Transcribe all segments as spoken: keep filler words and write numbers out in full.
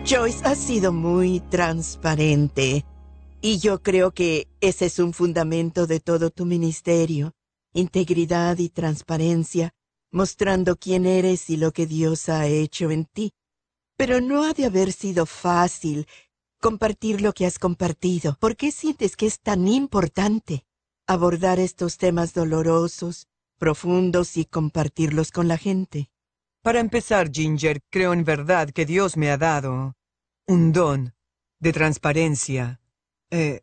Joyce ha sido muy transparente y yo creo que ese es un fundamento de todo tu ministerio, integridad y transparencia, mostrando quién eres y lo que Dios ha hecho en ti. Pero no ha de haber sido fácil compartir lo que has compartido. ¿Por qué sientes que es tan importante abordar estos temas dolorosos, profundos y compartirlos con la gente? Para empezar, Ginger, creo en verdad que Dios me ha dado un don de transparencia. Eh,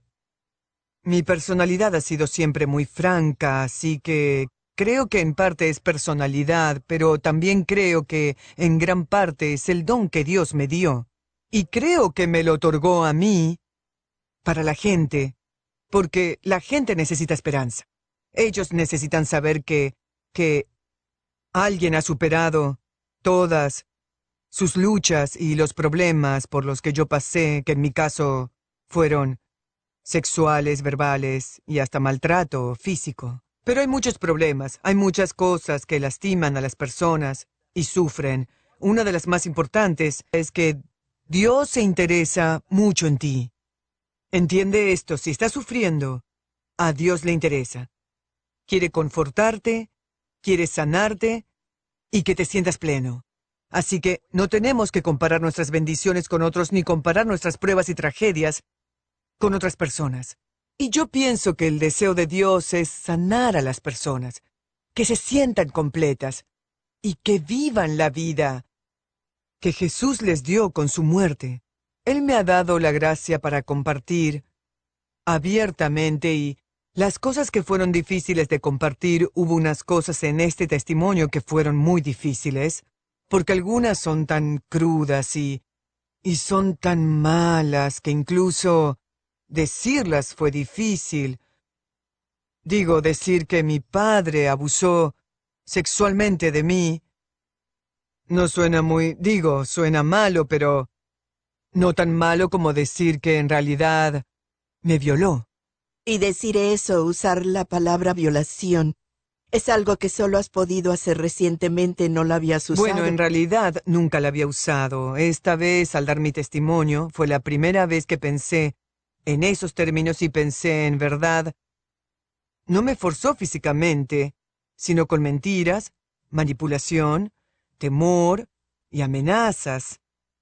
mi personalidad ha sido siempre muy franca, así que creo que en parte es personalidad, pero también creo que en gran parte es el don que Dios me dio. Y creo que me lo otorgó a mí para la gente, porque la gente necesita esperanza. Ellos necesitan saber que, que alguien ha superado todas sus luchas y los problemas por los que yo pasé, que en mi caso fueron sexuales, verbales y hasta maltrato físico. Pero hay muchos problemas, hay muchas cosas que lastiman a las personas y sufren. Una de las más importantes es que Dios se interesa mucho en ti. Entiende esto, si estás sufriendo, a Dios le interesa. Quiere confortarte, quiere sanarte y que te sientas pleno. Así que no tenemos que comparar nuestras bendiciones con otros ni comparar nuestras pruebas y tragedias con otras personas. Y yo pienso que el deseo de Dios es sanar a las personas, que se sientan completas y que vivan la vida que Jesús les dio con su muerte. Él me ha dado la gracia para compartir abiertamente y las cosas que fueron difíciles de compartir, hubo unas cosas en este testimonio que fueron muy difíciles, porque algunas son tan crudas y, y son tan malas que incluso decirlas fue difícil. Digo, decir que mi padre abusó sexualmente de mí no suena muy, digo, suena malo, pero no tan malo como decir que en realidad me violó. Y decir eso, usar la palabra violación, es algo que solo has podido hacer recientemente, no la habías usado. Bueno, en realidad nunca la había usado. Esta vez, al dar mi testimonio, fue la primera vez que pensé en esos términos y pensé en verdad. No me forzó físicamente, sino con mentiras, manipulación, temor y amenazas.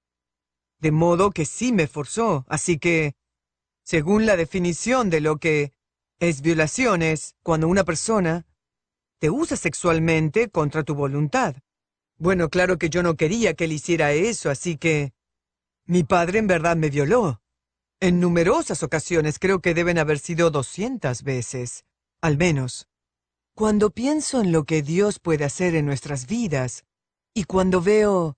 De modo que sí me forzó, así que, según la definición de lo que es violación, es cuando una persona te usa sexualmente contra tu voluntad. Bueno, claro que yo no quería que él hiciera eso, así que mi padre en verdad me violó. En numerosas ocasiones, creo que deben haber sido doscientas veces, al menos. Cuando pienso en lo que Dios puede hacer en nuestras vidas, y cuando veo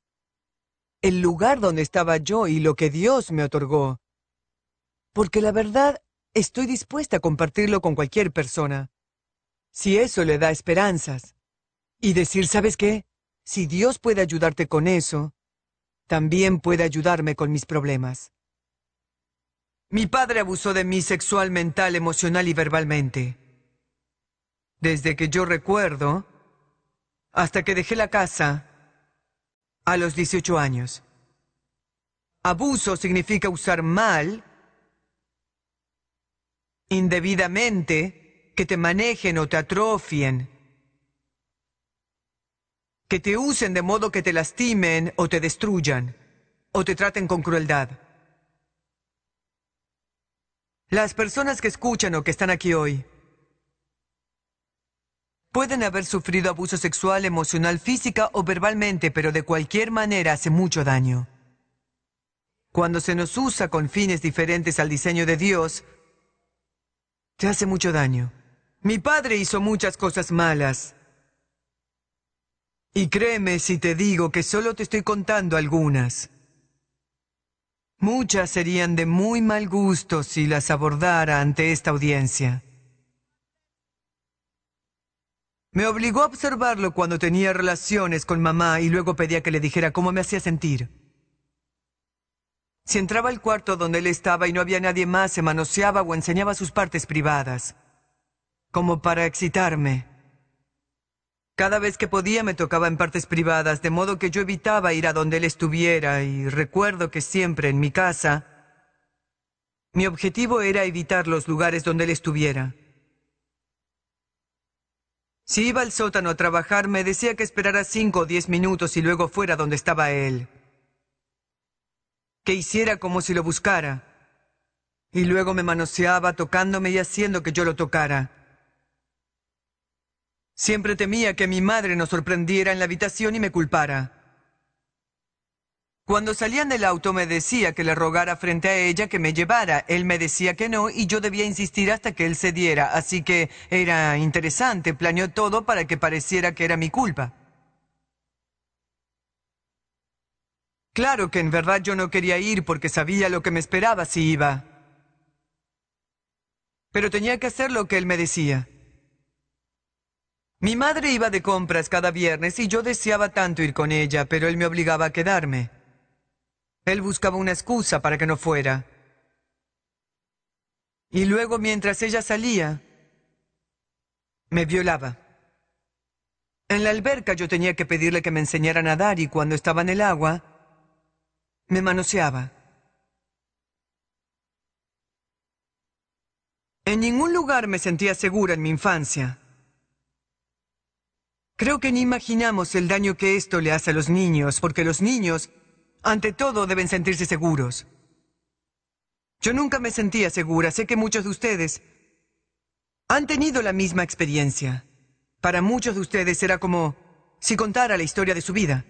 el lugar donde estaba yo y lo que Dios me otorgó, porque la verdad estoy dispuesta a compartirlo con cualquier persona, si eso le da esperanzas, y decir, ¿sabes qué? Si Dios puede ayudarte con eso, también puede ayudarme con mis problemas. Mi padre abusó de mí sexual, mental, emocional y verbalmente. Desde que yo recuerdo, hasta que dejé la casa, a los dieciocho años. Abuso significa usar mal, indebidamente, que te manejen o te atrofien, que te usen de modo que te lastimen o te destruyan, o te traten con crueldad. Las personas que escuchan o que están aquí hoy pueden haber sufrido abuso sexual, emocional, física o verbalmente, pero de cualquier manera hace mucho daño. Cuando se nos usa con fines diferentes al diseño de Dios, te hace mucho daño. Mi padre hizo muchas cosas malas. Y créeme si te digo que solo te estoy contando algunas. Muchas serían de muy mal gusto si las abordara ante esta audiencia. Me obligó a observarlo cuando tenía relaciones con mamá y luego pedía que le dijera cómo me hacía sentir. Si entraba al cuarto donde él estaba y no había nadie más, se manoseaba o enseñaba sus partes privadas, como para excitarme. Cada vez que podía me tocaba en partes privadas, de modo que yo evitaba ir a donde él estuviera, y recuerdo que siempre en mi casa mi objetivo era evitar los lugares donde él estuviera. Si iba al sótano a trabajar, me decía que esperara cinco o diez minutos y luego fuera donde estaba él. Que hiciera como si lo buscara. Y luego me manoseaba tocándome y haciendo que yo lo tocara. Siempre temía que mi madre nos sorprendiera en la habitación y me culpara. Cuando salían del auto me decía que le rogara frente a ella que me llevara. Él me decía que no y yo debía insistir hasta que él cediera. Así que era interesante, planeó todo para que pareciera que era mi culpa. Claro que en verdad yo no quería ir porque sabía lo que me esperaba si iba. Pero tenía que hacer lo que él me decía. Mi madre iba de compras cada viernes y yo deseaba tanto ir con ella, pero él me obligaba a quedarme. Él buscaba una excusa para que no fuera. Y luego, mientras ella salía, me violaba. En la alberca yo tenía que pedirle que me enseñara a nadar y cuando estaba en el agua, me manoseaba. En ningún lugar me sentía segura en mi infancia. Creo que ni imaginamos el daño que esto le hace a los niños, porque los niños, ante todo, deben sentirse seguros. Yo nunca me sentía segura. Sé que muchos de ustedes han tenido la misma experiencia. Para muchos de ustedes era como si contara la historia de su vida.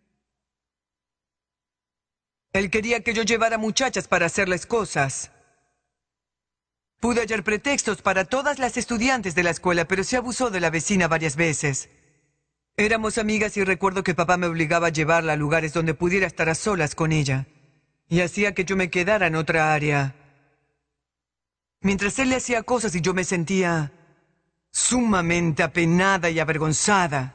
Él quería que yo llevara muchachas para hacerles cosas. Pude hallar pretextos para todas las estudiantes de la escuela, pero se abusó de la vecina varias veces. Éramos amigas y recuerdo que papá me obligaba a llevarla a lugares donde pudiera estar a solas con ella. Y hacía que yo me quedara en otra área. Mientras él le hacía cosas y yo me sentía sumamente apenada y avergonzada.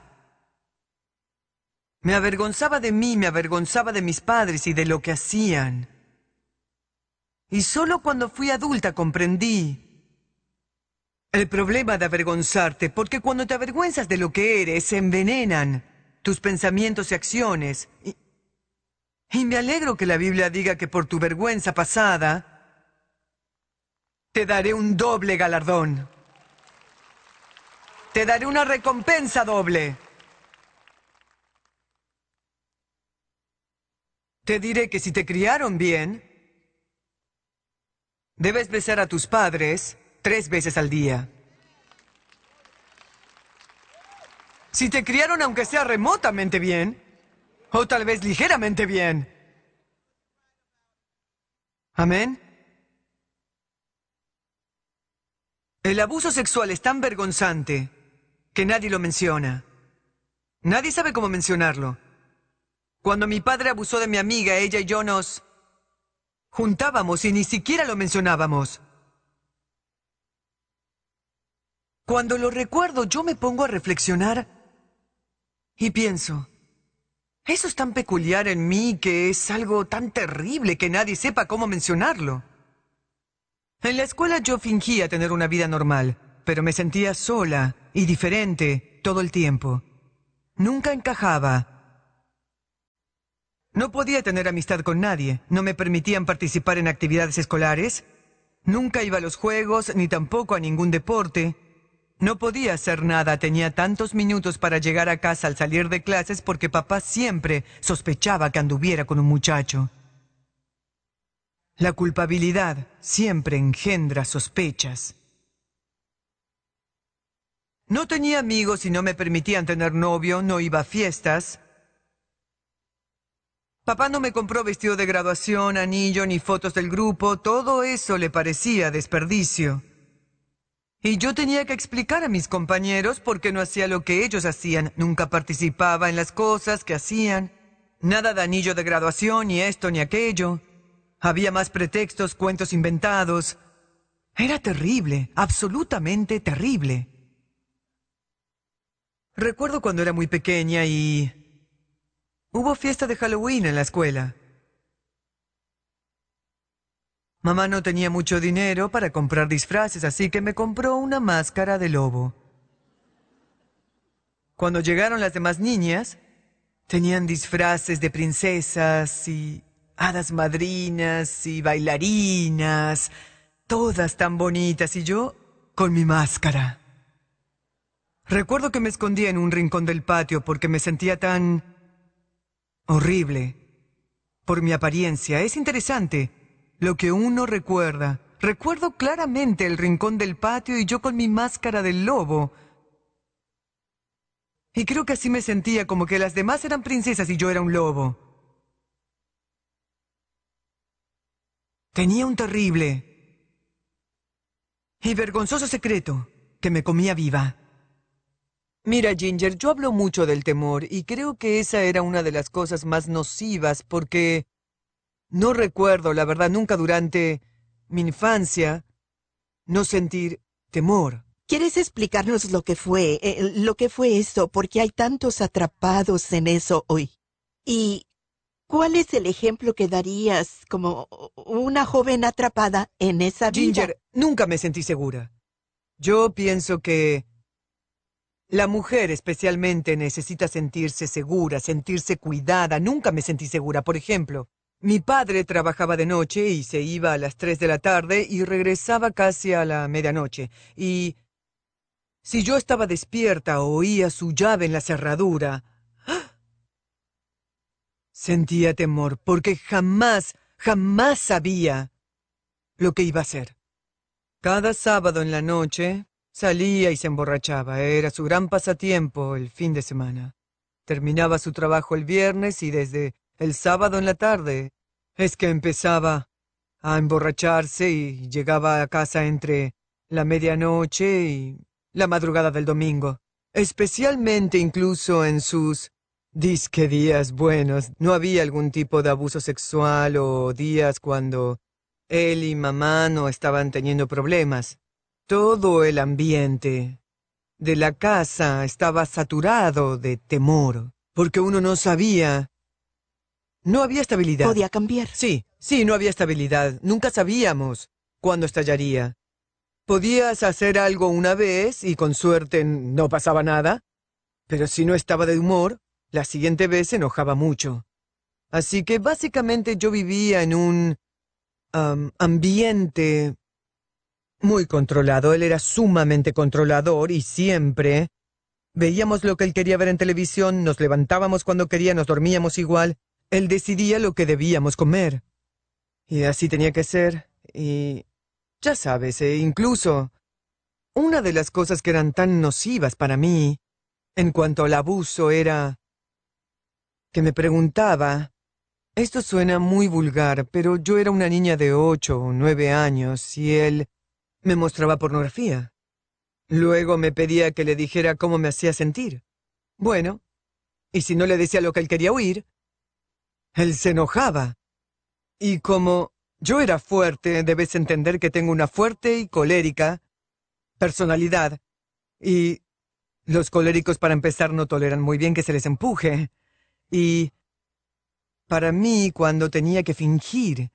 Me avergonzaba de mí, me avergonzaba de mis padres y de lo que hacían. Y solo cuando fui adulta comprendí el problema de avergonzarte, porque cuando te avergüenzas de lo que eres, se envenenan tus pensamientos y acciones. Y, y me alegro que la Biblia diga que por tu vergüenza pasada, te daré un doble galardón. Te daré una recompensa doble. Te diré que si te criaron bien, debes besar a tus padres tres veces al día. Si te criaron aunque sea remotamente bien, o tal vez ligeramente bien. ¿Amén? El abuso sexual es tan vergonzante que nadie lo menciona. Nadie sabe cómo mencionarlo. Cuando mi padre abusó de mi amiga, ella y yo nos juntábamos y ni siquiera lo mencionábamos. Cuando lo recuerdo, yo me pongo a reflexionar y pienso, eso es tan peculiar en mí que es algo tan terrible que nadie sepa cómo mencionarlo. En la escuela yo fingía tener una vida normal, pero me sentía sola y diferente todo el tiempo. Nunca encajaba. No podía tener amistad con nadie, no me permitían participar en actividades escolares, nunca iba a los juegos ni tampoco a ningún deporte. No podía hacer nada, tenía tantos minutos para llegar a casa al salir de clases porque papá siempre sospechaba que anduviera con un muchacho. La culpabilidad siempre engendra sospechas. No tenía amigos y no me permitían tener novio, no iba a fiestas. Papá no me compró vestido de graduación, anillo ni fotos del grupo, todo eso le parecía desperdicio. Y yo tenía que explicar a mis compañeros por qué no hacía lo que ellos hacían. Nunca participaba en las cosas que hacían. Nada de anillo de graduación, ni esto ni aquello. Había más pretextos, cuentos inventados. Era terrible, absolutamente terrible. Recuerdo cuando era muy pequeña y hubo fiesta de Halloween en la escuela. Mamá no tenía mucho dinero para comprar disfraces, así que me compró una máscara de lobo. Cuando llegaron las demás niñas, tenían disfraces de princesas y hadas madrinas y bailarinas, todas tan bonitas, y yo con mi máscara. Recuerdo que me escondía en un rincón del patio porque me sentía tan horrible por mi apariencia. Es interesante lo que uno recuerda. Recuerdo claramente el rincón del patio y yo con mi máscara del lobo. Y creo que así me sentía, como que las demás eran princesas y yo era un lobo. Tenía un terrible y vergonzoso secreto que me comía viva. Mira, Ginger, yo hablo mucho del temor y creo que esa era una de las cosas más nocivas porque no recuerdo, la verdad, nunca durante mi infancia no sentir temor. ¿Quieres explicarnos lo que fue, eh, lo que fue eso? Porque hay tantos atrapados en eso hoy. ¿Y cuál es el ejemplo que darías como una joven atrapada en esa vida? Ginger, nunca me sentí segura. Yo pienso que la mujer especialmente necesita sentirse segura, sentirse cuidada. Nunca me sentí segura. Por ejemplo, mi padre trabajaba de noche y se iba a las tres de la tarde y regresaba casi a la medianoche. Y si yo estaba despierta o oía su llave en la cerradura, ¡ah!, sentía temor porque jamás, jamás sabía lo que iba a hacer. Cada sábado en la noche salía y se emborrachaba. Era su gran pasatiempo el fin de semana. Terminaba su trabajo el viernes y desde el sábado en la tarde es que empezaba a emborracharse y llegaba a casa entre la medianoche y la madrugada del domingo. Especialmente incluso en sus disque días buenos. No había algún tipo de abuso sexual o días cuando él y mamá no estaban teniendo problemas. Todo el ambiente de la casa estaba saturado de temor, porque uno no sabía. No había estabilidad. Podía cambiar. Sí, sí, no había estabilidad. Nunca sabíamos cuándo estallaría. Podías hacer algo una vez y con suerte no pasaba nada, pero si no estaba de humor, la siguiente vez se enojaba mucho. Así que básicamente yo vivía en un um, ambiente muy controlado. Él era sumamente controlador y siempre veíamos lo que él quería ver en televisión, nos levantábamos cuando quería, nos dormíamos igual. Él decidía lo que debíamos comer. Y así tenía que ser. Y ya sabes, e incluso una de las cosas que eran tan nocivas para mí en cuanto al abuso era que me preguntaba, esto suena muy vulgar, pero yo era una niña de ocho o nueve años y él me mostraba pornografía. Luego me pedía que le dijera cómo me hacía sentir. Bueno, y si no le decía lo que él quería oír, él se enojaba. Y como yo era fuerte, debes entender que tengo una fuerte y colérica personalidad. Y los coléricos, para empezar, no toleran muy bien que se les empuje. Y para mí, cuando tenía que fingir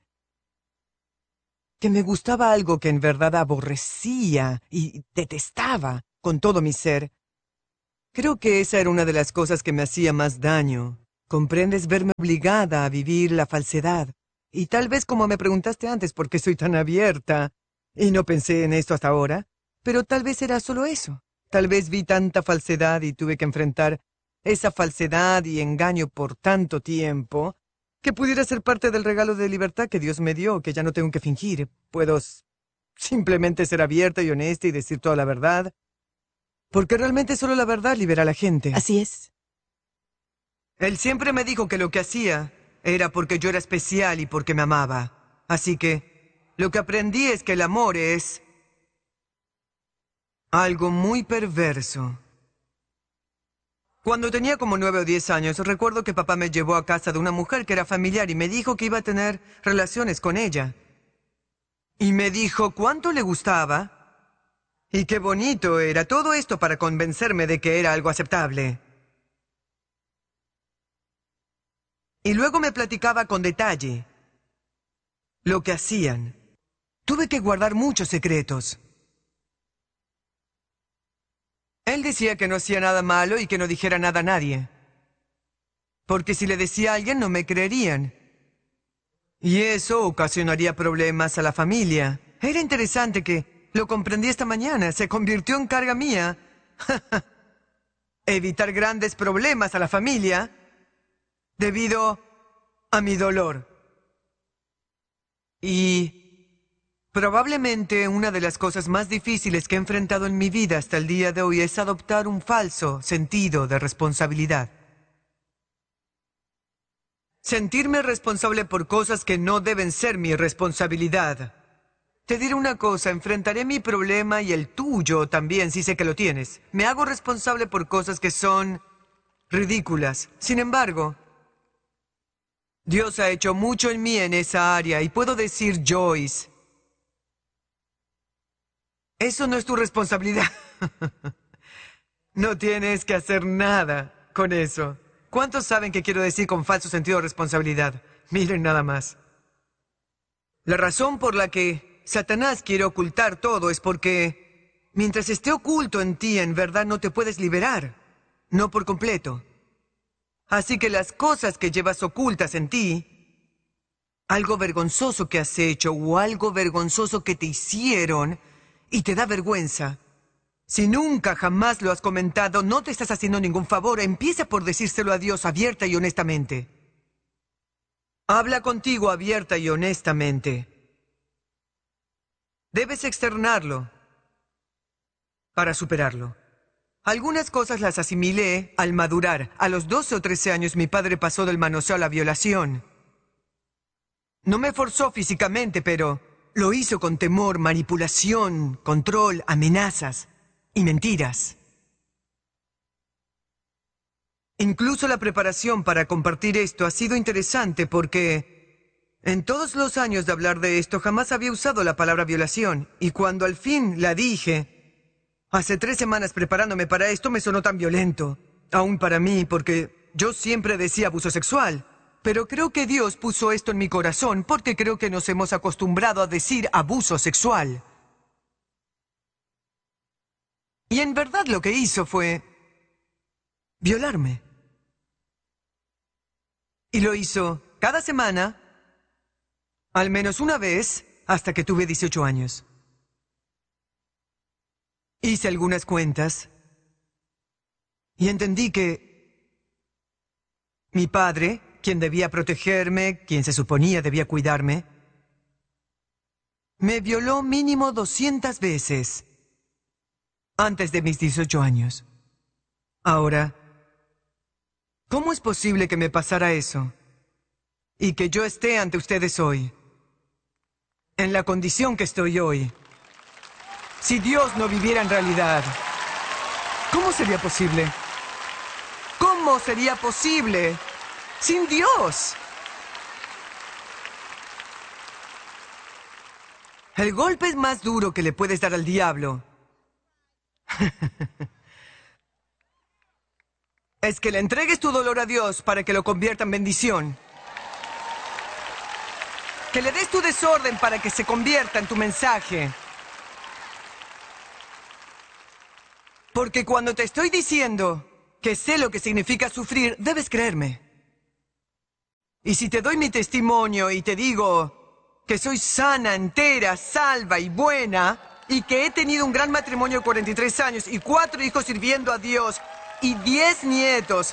que me gustaba algo que en verdad aborrecía y detestaba con todo mi ser, creo que esa era una de las cosas que me hacía más daño. ¿Comprendes? Verme obligada a vivir la falsedad. Y tal vez, como me preguntaste antes, ¿por qué soy tan abierta? Y no pensé en esto hasta ahora, pero tal vez era solo eso. Tal vez vi tanta falsedad y tuve que enfrentar esa falsedad y engaño por tanto tiempo, que pudiera ser parte del regalo de libertad que Dios me dio, que ya no tengo que fingir. Puedo simplemente ser abierta y honesta y decir toda la verdad, porque realmente solo la verdad libera a la gente. Así es. Él siempre me dijo que lo que hacía era porque yo era especial y porque me amaba. Así que lo que aprendí es que el amor es algo muy perverso. Cuando tenía como nueve o diez años, recuerdo que papá me llevó a casa de una mujer que era familiar y me dijo que iba a tener relaciones con ella. Y me dijo cuánto le gustaba y qué bonito era todo esto para convencerme de que era algo aceptable. Y luego me platicaba con detalle lo que hacían. Tuve que guardar muchos secretos. Él decía que no hacía nada malo y que no dijera nada a nadie. Porque si le decía a alguien no me creerían. Y eso ocasionaría problemas a la familia. Era interesante que lo comprendí esta mañana. Se convirtió en carga mía. Evitar grandes problemas a la familia debido a mi dolor. Y probablemente una de las cosas más difíciles que he enfrentado en mi vida hasta el día de hoy es adoptar un falso sentido de responsabilidad. Sentirme responsable por cosas que no deben ser mi responsabilidad. Te diré una cosa, enfrentaré mi problema y el tuyo también si sé que lo tienes. Me hago responsable por cosas que son ridículas. Sin embargo, Dios ha hecho mucho en mí en esa área y puedo decir, Joyce, eso no es tu responsabilidad. No tienes que hacer nada con eso. ¿Cuántos saben qué quiero decir con falso sentido de responsabilidad? Miren nada más. La razón por la que Satanás quiere ocultar todo es porque mientras esté oculto en ti, en verdad no te puedes liberar. No por completo. Así que las cosas que llevas ocultas en ti, algo vergonzoso que has hecho o algo vergonzoso que te hicieron y te da vergüenza, si nunca jamás lo has comentado, no te estás haciendo ningún favor. Empieza por decírselo a Dios abierta y honestamente. Habla contigo abierta y honestamente. Debes externarlo para superarlo. Algunas cosas las asimilé al madurar. A los doce o trece años mi padre pasó del manoseo a la violación. No me forzó físicamente, pero lo hizo con temor, manipulación, control, amenazas y mentiras. Incluso la preparación para compartir esto ha sido interesante porque en todos los años de hablar de esto jamás había usado la palabra violación. Y cuando al fin la dije, hace tres semanas preparándome para esto, me sonó tan violento. Aún para mí, porque yo siempre decía abuso sexual. Pero creo que Dios puso esto en mi corazón porque creo que nos hemos acostumbrado a decir abuso sexual. Y en verdad lo que hizo fue violarme. Y lo hizo cada semana, al menos una vez, hasta que tuve dieciocho años. Hice algunas cuentas y entendí que mi padre, quien debía protegerme, quien se suponía debía cuidarme, me violó mínimo doscientas veces antes de mis dieciocho años. Ahora, ¿cómo es posible que me pasara eso? Y que yo esté ante ustedes hoy, en la condición que estoy hoy. Si Dios no viviera en realidad, ¿cómo sería posible? ¿Cómo sería posible sin Dios? El golpe más duro que le puedes dar al diablo es que le entregues tu dolor a Dios para que lo convierta en bendición. Que le des tu desorden para que se convierta en tu mensaje. Porque cuando te estoy diciendo que sé lo que significa sufrir, debes creerme. Y si te doy mi testimonio y te digo que soy sana, entera, salva y buena, y que he tenido un gran matrimonio de cuarenta y tres años y cuatro hijos sirviendo a Dios y diez nietos,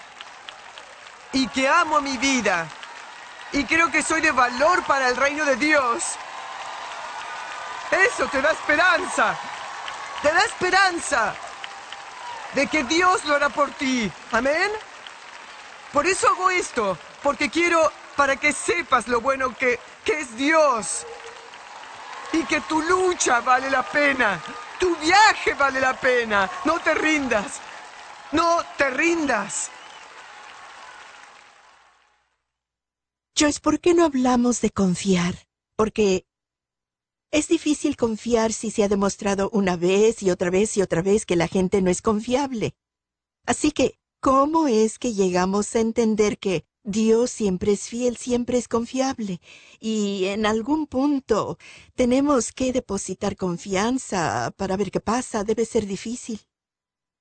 y que amo mi vida, y creo que soy de valor para el reino de Dios, eso te da esperanza. Te da esperanza de que Dios lo hará por ti. ¿Amén? Por eso hago esto, porque quiero para que sepas lo bueno que, que es Dios. Y que tu lucha vale la pena. Tu viaje vale la pena. No te rindas. No te rindas. Joyce, ¿por qué no hablamos de confiar? Porque es difícil confiar si se ha demostrado una vez y otra vez y otra vez que la gente no es confiable. Así que, ¿cómo es que llegamos a entender que Dios siempre es fiel, siempre es confiable? Y en algún punto tenemos que depositar confianza para ver qué pasa. Debe ser difícil.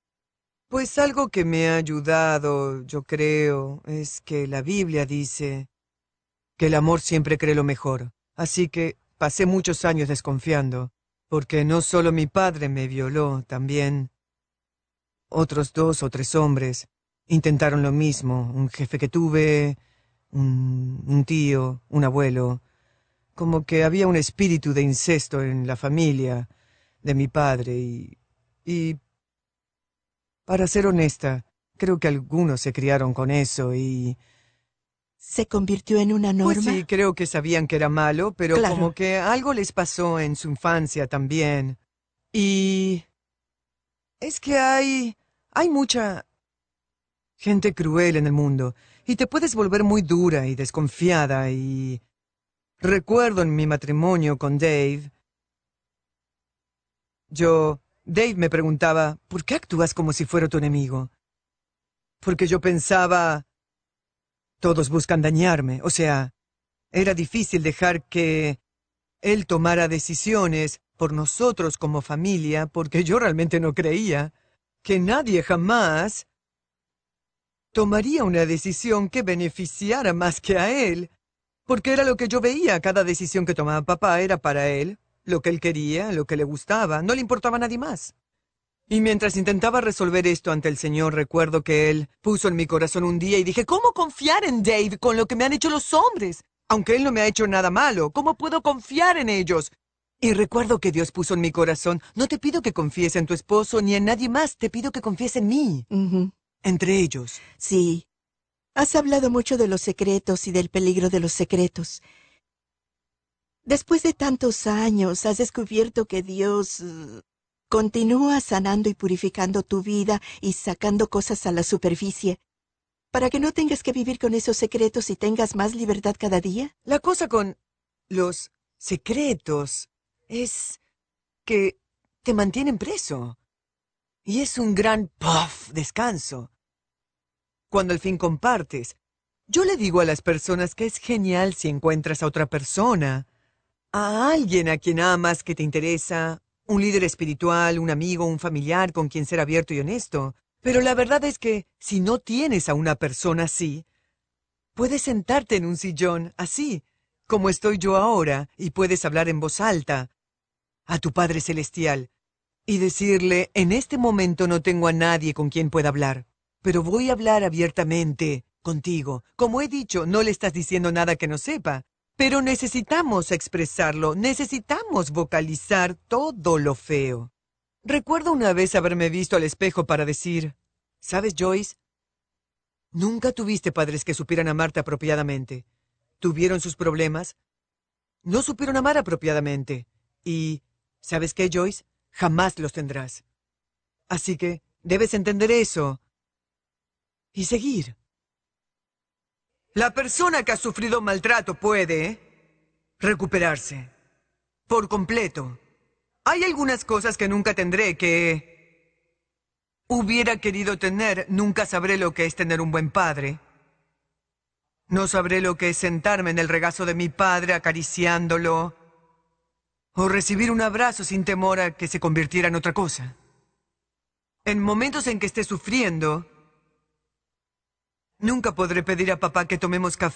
Pues algo que me ha ayudado, yo creo, es que la Biblia dice que el amor siempre cree lo mejor. Así que pasé muchos años desconfiando, porque no solo mi padre me violó, también otros dos o tres hombres intentaron lo mismo. Un jefe que tuve, un, un tío, un abuelo. Como que había un espíritu de incesto en la familia de mi padre y... y para ser honesta, creo que algunos se criaron con eso y... ¿Se convirtió en una norma? Pues sí, creo que sabían que era malo, pero Claro. como que algo les pasó en su infancia también. Y... es que hay... hay mucha gente cruel en el mundo, y te puedes volver muy dura y desconfiada, y... Recuerdo en mi matrimonio con Dave... Yo... Dave me preguntaba, ¿por qué actúas como si fuera tu enemigo? Porque yo pensaba... Todos buscan dañarme, o sea, era difícil dejar que él tomara decisiones por nosotros como familia, porque yo realmente no creía que nadie jamás tomaría una decisión que beneficiara más que a él, porque era lo que yo veía. Cada decisión que tomaba papá era para él, lo que él quería, lo que le gustaba, no le importaba a nadie más. Y mientras intentaba resolver esto ante el Señor, recuerdo que Él puso en mi corazón un día y dije, ¿cómo confiar en Dave con lo que me han hecho los hombres? Aunque Él no me ha hecho nada malo, ¿cómo puedo confiar en ellos? Y recuerdo que Dios puso en mi corazón, no te pido que confíes en tu esposo ni en nadie más, te pido que confíes en mí, Ujú. entre ellos. Sí. Has hablado mucho de los secretos y del peligro de los secretos. Después de tantos años, has descubierto que Dios uh, continúa sanando y purificando tu vida y sacando cosas a la superficie, para que no tengas que vivir con esos secretos y tengas más libertad cada día. La cosa con los secretos es que te mantienen preso. Y es un gran puff, descanso. Cuando al fin compartes, yo le digo a las personas que es genial si encuentras a otra persona, a alguien a quien amas, que te interesa, un líder espiritual, un amigo, un familiar con quien ser abierto y honesto. Pero la verdad es que si no tienes a una persona así, puedes sentarte en un sillón así, como estoy yo ahora, y puedes hablar en voz alta a tu Padre Celestial y decirle, en este momento no tengo a nadie con quien pueda hablar, pero voy a hablar abiertamente contigo. Como he dicho, no le estás diciendo nada que no sepa, pero necesitamos expresarlo, necesitamos vocalizar todo lo feo. Recuerdo una vez haberme visto al espejo para decir, ¿sabes, Joyce? Nunca tuviste padres que supieran amarte apropiadamente. Tuvieron sus problemas, no supieron amar apropiadamente. Y, ¿sabes qué, Joyce? Jamás los tendrás. Así que debes entender eso y seguir. La persona que ha sufrido maltrato puede recuperarse por completo. Hay algunas cosas que nunca tendré, que hubiera querido tener. Nunca sabré lo que es tener un buen padre. No sabré lo que es sentarme en el regazo de mi padre acariciándolo o recibir un abrazo sin temor a que se convirtiera en otra cosa. En momentos en que esté sufriendo, nunca podré pedir a papá que tomemos café